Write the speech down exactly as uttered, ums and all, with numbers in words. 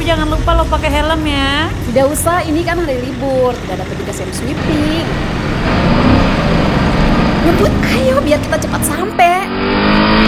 jangan lupa lo pakai helm ya. Tidak usah, ini kan hari libur, tidak ada petugas yang sweeping. Ngebut, ayo biar kita cepat sampai.